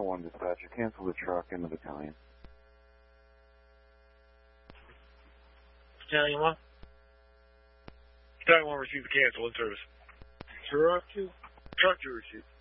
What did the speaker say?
101 dispatcher, cancel the truck in the battalion. Battalion 1? Battalion 1 received a cancel in service. Truck 2? Truck 2 received.